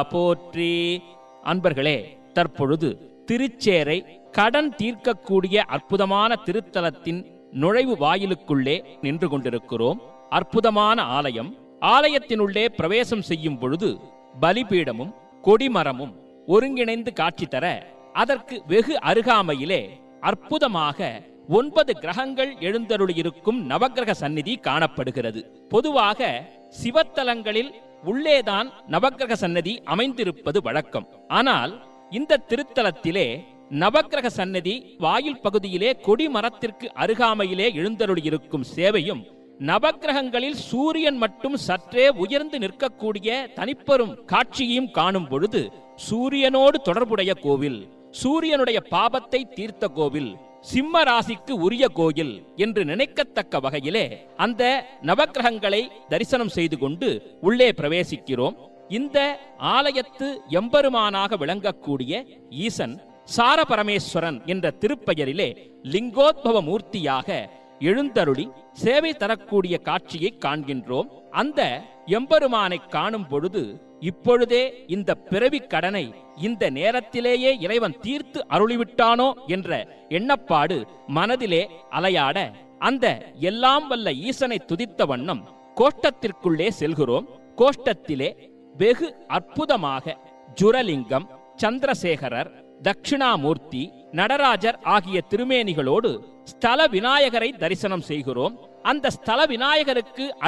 போற்றி. அன்பர்களே, தற்பொழுது திருச்சேரை கடன் தீர்க்கக்கூடிய அற்புதமான திருத்தலத்தின் நுழைவு வாயிலுக்குள்ளே நின்று கொண்டிருக்கிறோம். அற்புதமான ஆலயம். ஆலயத்தினுள்ளே பிரவேசம் செய்யும் பொழுது பலிபீடமும் கொடிமரமும் ஒருங்கிணைந்து காட்சி தர, அதற்கு வெகு அருகாமையிலே அற்புதமாக 9 கிரகங்கள் எழுந்தருளியிருக்கும் நவக்கிரக சந்நிதி காணப்படுகிறது. பொதுவாக சிவத்தலங்களில் உள்ளேதான் நவக்கிரக சன்னதி அமைந்திருப்பது வழக்கம். ஆனால் இந்த திருத்தலத்திலே நவக்கிரக சன்னதி வாயில் பகுதியிலே கொடிமரத்திற்கு அருகாமையிலே எழுந்தருளியிருக்கும் சேவையும், நவக்கிரகங்களில் சூரியன் மட்டும் சற்றே உயர்ந்து நிற்கக்கூடிய தனிப்பெரும் காட்சியையும் காணும் பொழுது, சூரியனோடு தொடர்புடைய கோவில், சூரியனுடைய பாபத்தை தீர்த்த கோவில், சிம்ம ராசிக்கு உரிய கோயில் என்று நினைக்கத்தக்க வகையிலே அந்த நவக்கிரகங்களை தரிசனம் செய்து கொண்டு உள்ளே பிரவேசிக்கிறோம். இந்த ஆலயத்து எம்பெருமானாக விளங்கக்கூடிய ஈசன் சாரபரமேஸ்வரன் என்ற திருப்பெயரிலே லிங்கோத்பவ மூர்த்தியாக எழுந்தருளி சேவை தரக்கூடிய காட்சியை காண்கின்றோம். அந்த எம்பெருமானை காணும் பொழுது, இப்பொழுதே இந்த பிறவி கடனை இந்த நேரத்திலேயே இறைவன் தீர்த்து அருளிவிட்டானோ என்ற எண்ணப்பாடு மனதிலே அலையாட, அந்த எல்லாம் வல்ல ஈசனை துதித்த வண்ணம் கோஷ்டத்திற்குள்ளே செல்கிறோம். கோஷ்டத்திலே வெகு அற்புதமாக ஜுரலிங்கம், சந்திரசேகரர், தட்சிணாமூர்த்தி, நடராஜர் ஆகிய திருமேனிகளோடு ஸ்தல விநாயகரை தரிசனம் செய்கிறோம். அந்த ஸ்தல விநாயகருக்கு